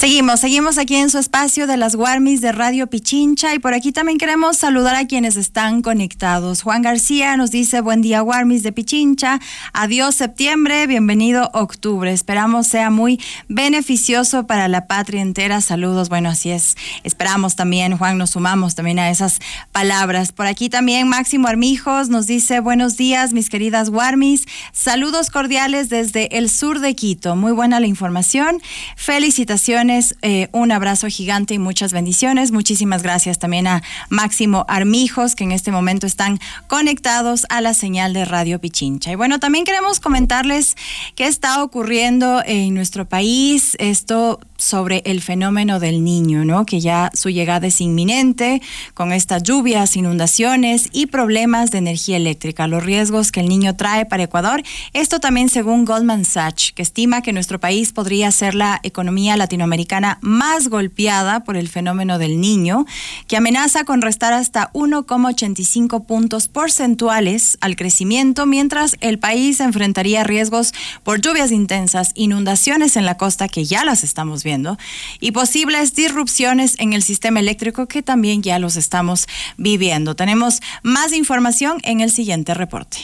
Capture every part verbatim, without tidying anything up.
Seguimos, seguimos aquí en su espacio de las Warmis de Radio Pichincha y por aquí también queremos saludar a quienes están conectados. Juan García nos dice: buen día, Warmis de Pichincha, adiós septiembre, bienvenido octubre, esperamos sea muy beneficioso para la patria entera, saludos. Bueno, así es, esperamos también, Juan, nos sumamos también a esas palabras. Por aquí también Máximo Armijos nos dice: buenos días, mis queridas Warmis, saludos cordiales desde el sur de Quito, muy buena la información, felicitaciones. Eh, un abrazo gigante y muchas bendiciones. Muchísimas gracias también a Máximo Armijos, que en este momento están conectados a la señal de Radio Pichincha. Y bueno, también queremos comentarles qué está ocurriendo en nuestro país, esto sobre el fenómeno del Niño, ¿no? Que ya su llegada es inminente con estas lluvias, inundaciones y problemas de energía eléctrica, los riesgos que el Niño trae para Ecuador. Esto también según Goldman Sachs, que estima que nuestro país podría ser la economía latinoamericana más golpeada por el fenómeno del Niño, que amenaza con restar hasta uno coma ochenta y cinco puntos porcentuales al crecimiento, mientras el país enfrentaría riesgos por lluvias intensas, inundaciones en la costa, que ya las estamos viendo, y posibles disrupciones en el sistema eléctrico, que también ya los estamos viviendo. Tenemos más información en el siguiente reporte.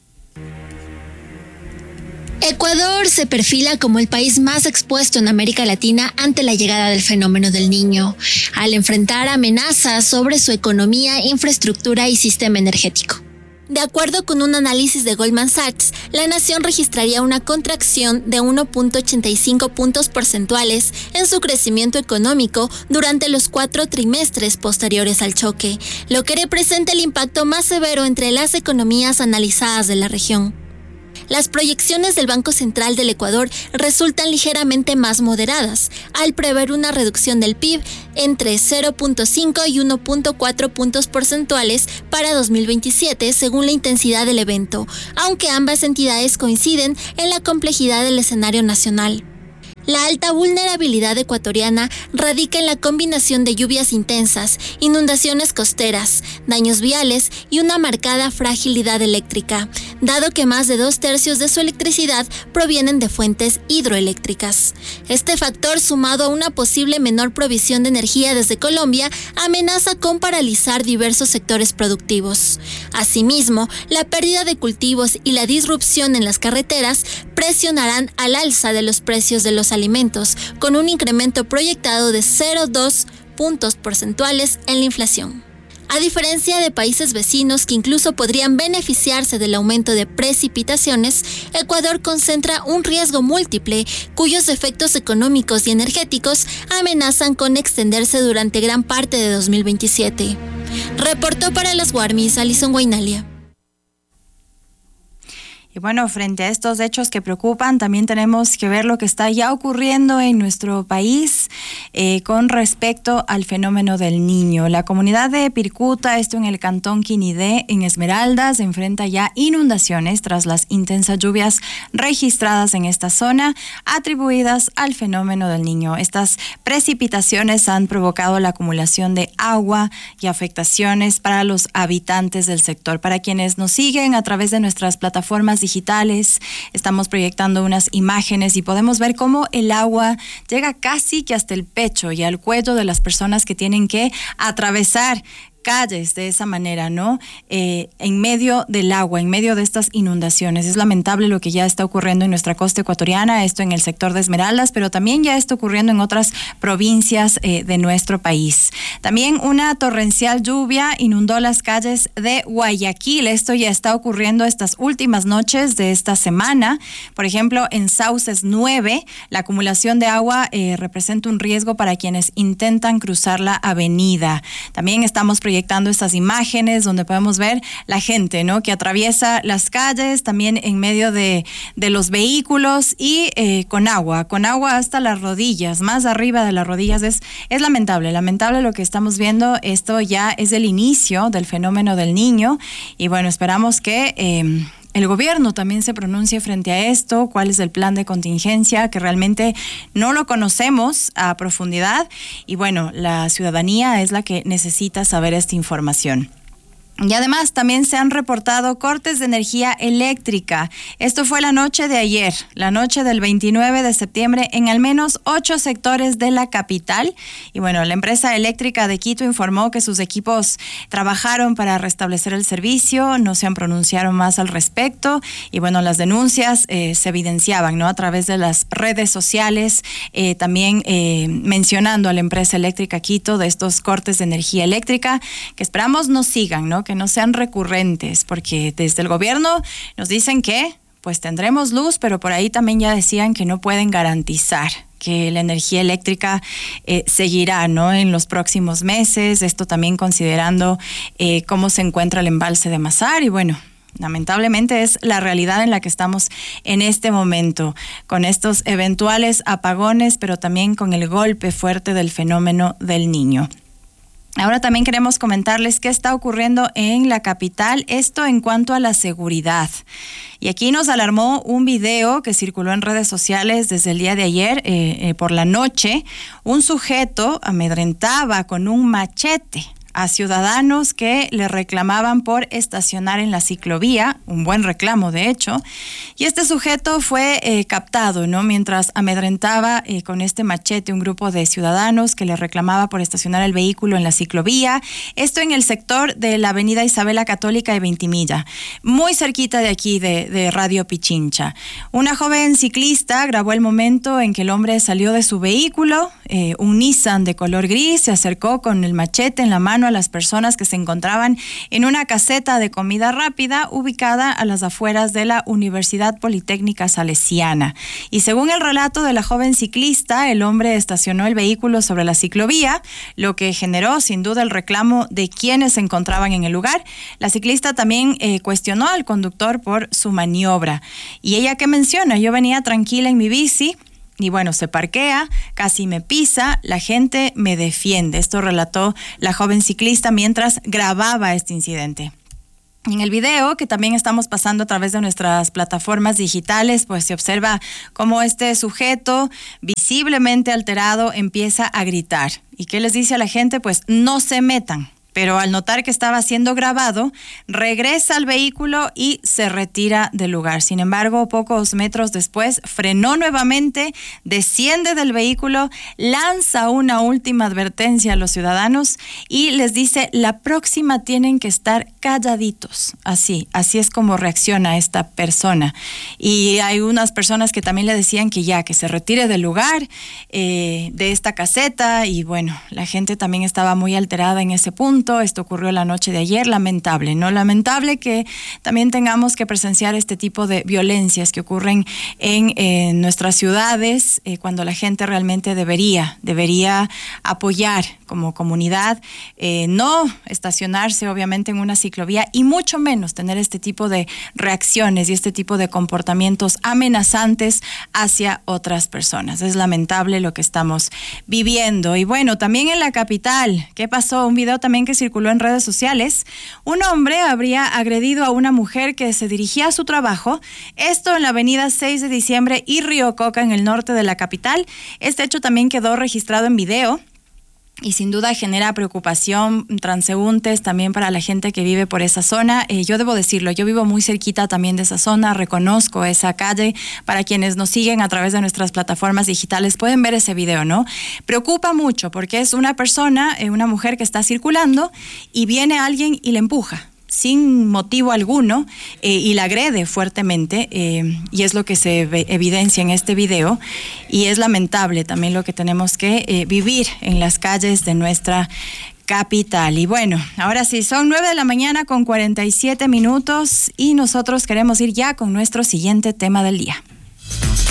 Ecuador se perfila como el país más expuesto en América Latina ante la llegada del fenómeno del Niño, al enfrentar amenazas sobre su economía, infraestructura y sistema energético. De acuerdo con un análisis de Goldman Sachs, la nación registraría una contracción de uno coma ochenta y cinco puntos porcentuales en su crecimiento económico durante los cuatro trimestres posteriores al choque, lo que representa el impacto más severo entre las economías analizadas de la región. Las proyecciones del Banco Central del Ecuador resultan ligeramente más moderadas, al prever una reducción del P I B entre cero coma cinco y uno coma cuatro puntos porcentuales para dos mil veintisiete, según la intensidad del evento, aunque ambas entidades coinciden en la complejidad del escenario nacional. La alta vulnerabilidad ecuatoriana radica en la combinación de lluvias intensas, inundaciones costeras, daños viales y una marcada fragilidad eléctrica, dado que más de dos tercios de su electricidad provienen de fuentes hidroeléctricas. Este factor, sumado a una posible menor provisión de energía desde Colombia, amenaza con paralizar diversos sectores productivos. Asimismo, la pérdida de cultivos y la disrupción en las carreteras presionarán al alza de los precios de los alimentos, con un incremento proyectado de cero coma dos puntos porcentuales en la inflación. A diferencia de países vecinos que incluso podrían beneficiarse del aumento de precipitaciones, Ecuador concentra un riesgo múltiple cuyos efectos económicos y energéticos amenazan con extenderse durante gran parte de dos mil veintisiete. Reportó para las Warmis Alison Guainalia. Y bueno, frente a estos hechos que preocupan, también tenemos que ver lo que está ya ocurriendo en nuestro país eh, con respecto al fenómeno del Niño. La comunidad de Pircuta, esto en el cantón Quinidé, en Esmeraldas, enfrenta ya inundaciones tras las intensas lluvias registradas en esta zona, atribuidas al fenómeno del Niño. Estas precipitaciones han provocado la acumulación de agua y afectaciones para los habitantes del sector. Para quienes nos siguen a través de nuestras plataformas digitales, estamos proyectando unas imágenes y podemos ver cómo el agua llega casi que hasta el pecho y al cuello de las personas que tienen que atravesar calles de esa manera, ¿no? Eh, en medio del agua, en medio de estas inundaciones. Es lamentable lo que ya está ocurriendo en nuestra costa ecuatoriana, esto en el sector de Esmeraldas, pero también ya está ocurriendo en otras provincias eh, de nuestro país. También una torrencial lluvia inundó las calles de Guayaquil. Esto ya está ocurriendo estas últimas noches de esta semana. Por ejemplo, en Sauces nueve, la acumulación de agua eh, representa un riesgo para quienes intentan cruzar la avenida. También estamos proyectando estas imágenes donde podemos ver la gente, ¿no?, que atraviesa las calles también en medio de, de los vehículos y eh, con agua, con agua hasta las rodillas, más arriba de las rodillas. Es, es lamentable, lamentable lo que estamos viendo. Esto ya es el inicio del fenómeno del Niño y bueno, esperamos que eh, el gobierno también se pronuncie frente a esto, cuál es el plan de contingencia, que realmente no lo conocemos a profundidad y bueno, la ciudadanía es la que necesita saber esta información. Y además también se han reportado cortes de energía eléctrica. Esto fue la noche de ayer, la noche del veintinueve de septiembre, en al menos ocho sectores de la capital. Y bueno, la empresa eléctrica de Quito informó que sus equipos trabajaron para restablecer el servicio, no se han pronunciado más al respecto. Y bueno, las denuncias eh, se evidenciaban, ¿no?, a través de las redes sociales, eh, también eh, mencionando a la empresa eléctrica Quito de estos cortes de energía eléctrica, que esperamos no sigan, ¿no?, que no sean recurrentes, porque desde el gobierno nos dicen que pues tendremos luz, pero por ahí también ya decían que no pueden garantizar que la energía eléctrica eh, seguirá, ¿no?, en los próximos meses. Esto también considerando eh, cómo se encuentra el embalse de Masar. Y bueno, lamentablemente es la realidad en la que estamos en este momento, con estos eventuales apagones, pero también con el golpe fuerte del fenómeno del Niño. Ahora también queremos comentarles qué está ocurriendo en la capital, esto en cuanto a la seguridad. Y aquí nos alarmó un video que circuló en redes sociales desde el día de ayer, eh, eh, por la noche. Un sujeto amedrentaba con un machete a ciudadanos que le reclamaban por estacionar en la ciclovía, un buen reclamo de hecho, y este sujeto fue eh, captado, ¿no?, mientras amedrentaba eh, con este machete un grupo de ciudadanos que le reclamaba por estacionar el vehículo en la ciclovía, esto en el sector de la avenida Isabela Católica de Ventimilla, muy cerquita de aquí de, de Radio Pichincha. Una joven ciclista grabó el momento en que el hombre salió de su vehículo, eh, un Nissan de color gris, se acercó con el machete en la mano a las personas que se encontraban en una caseta de comida rápida ubicada a las afueras de la Universidad Politécnica Salesiana. Y según el relato de la joven ciclista, el hombre estacionó el vehículo sobre la ciclovía, lo que generó sin duda el reclamo de quienes se encontraban en el lugar. La ciclista también eh, cuestionó al conductor por su maniobra. Y ella, ¿qué menciona? Yo venía tranquila en mi bici, y bueno, se parquea, casi me pisa, la gente me defiende. Esto relató la joven ciclista mientras grababa este incidente. En el video, que también estamos pasando a través de nuestras plataformas digitales, pues se observa cómo este sujeto, visiblemente alterado, empieza a gritar. ¿Y qué les dice a la gente? Pues no se metan. Pero al notar que estaba siendo grabado, regresa al vehículo y se retira del lugar. Sin embargo, pocos metros después, frenó nuevamente, desciende del vehículo, lanza una última advertencia a los ciudadanos y les dice, la próxima tienen que estar calladitos. Así, así es como reacciona esta persona. Y hay unas personas que también le decían que ya, que se retire del lugar, eh, de esta caseta. Y bueno, la gente también estaba muy alterada en ese punto. Esto ocurrió la noche de ayer, lamentable, ¿no? Lamentable que también tengamos que presenciar este tipo de violencias que ocurren en eh, nuestras ciudades, eh, cuando la gente realmente debería, debería apoyar como comunidad, eh, no estacionarse obviamente en una ciclovía y mucho menos tener este tipo de reacciones y este tipo de comportamientos amenazantes hacia otras personas. Es lamentable lo que estamos viviendo. Y bueno, también en la capital, ¿qué pasó? Un video también que circuló en redes sociales. Un hombre habría agredido a una mujer que se dirigía a su trabajo, esto en la avenida seis de diciembre y Río Coca, en el norte de la capital. Este hecho también quedó registrado en video y sin duda genera preocupación, transeúntes también para la gente que vive por esa zona. Eh, yo debo decirlo, yo vivo muy cerquita también de esa zona, reconozco esa calle. Para quienes nos siguen a través de nuestras plataformas digitales pueden ver ese video, ¿no? Preocupa mucho porque es una persona, eh, una mujer que está circulando y viene alguien y le empuja sin motivo alguno eh, y la agrede fuertemente, eh, y es lo que se ve, evidencia en este video, y es lamentable también lo que tenemos que eh, vivir en las calles de nuestra capital. Y bueno, ahora sí, son nueve de la mañana con cuarenta y siete minutos y nosotros queremos ir ya con nuestro siguiente tema del día.